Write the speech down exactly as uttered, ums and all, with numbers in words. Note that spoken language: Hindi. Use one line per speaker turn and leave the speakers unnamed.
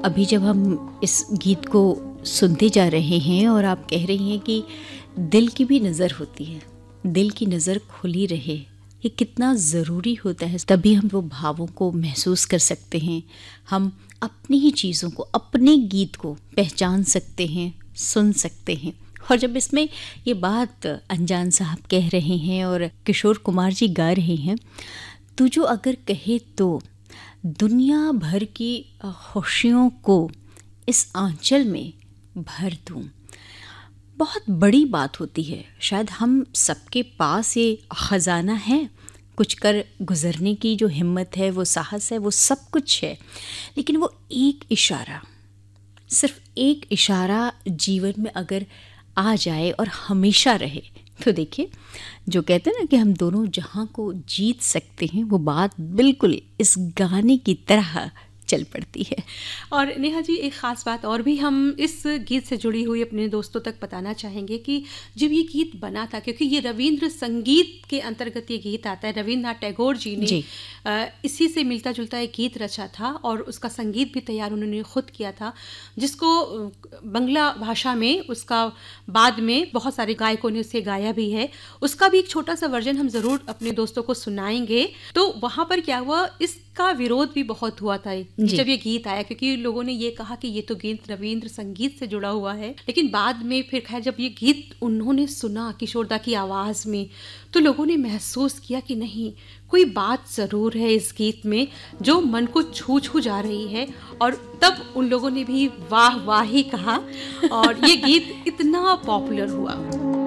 अभी जब हम इस गीत को सुनते जा रहे हैं और आप कह रही हैं कि दिल की भी नज़र होती है, दिल की नज़र खुली रहे, ये कितना ज़रूरी होता है। तभी हम वो भावों को महसूस कर सकते हैं, हम अपनी ही चीज़ों को, अपने गीत को पहचान सकते हैं, सुन सकते हैं। और जब इसमें ये बात अनजान साहब कह रहे हैं और किशोर कुमार जी गा रहे हैं, तू जो अगर कहे तो दुनिया भर की खुशियों को इस आंचल में भर दूं, बहुत बड़ी बात होती है। शायद हम सबके पास ये ख़जाना है, कुछ कर गुज़रने की जो हिम्मत है, वो साहस है, वो सब कुछ है, लेकिन वो एक इशारा, सिर्फ एक इशारा जीवन में अगर आ जाए और हमेशा रहे, तो देखिए जो कहते हैं ना कि हम दोनों जहां को जीत सकते हैं, वो बात बिल्कुल इस गाने की तरह चल पड़ती है।
और नेहा जी, एक ख़ास बात और भी हम इस गीत से जुड़ी हुई अपने दोस्तों तक बताना चाहेंगे कि जब ये गीत बना था, क्योंकि ये रविंद्र संगीत के अंतर्गत ये गीत आता है, रविंद्रनाथ टैगोर जी ने जी। इसी से मिलता जुलता एक गीत रचा था और उसका संगीत भी तैयार उन्होंने खुद किया था, जिसको बंगला भाषा में उसका बाद में बहुत सारे गायकों ने उसे गाया भी है। उसका भी एक छोटा सा वर्जन हम ज़रूर अपने दोस्तों को सुनाएंगे। तो वहाँ पर क्या हुआ, इसका विरोध भी बहुत हुआ था जब ये गीत आया, क्योंकि लोगों ने ये कहा कि ये तो गीत रविंद्र संगीत से जुड़ा हुआ है। लेकिन बाद में फिर खैर जब ये गीत उन्होंने सुना किशोरदा की आवाज़ में, तो लोगों ने महसूस किया कि नहीं, कोई बात ज़रूर है इस गीत में जो मन को छू छू जा रही है। और तब उन लोगों ने भी वाह वाह ही कहा और ये गीत इतना पॉपुलर हुआ।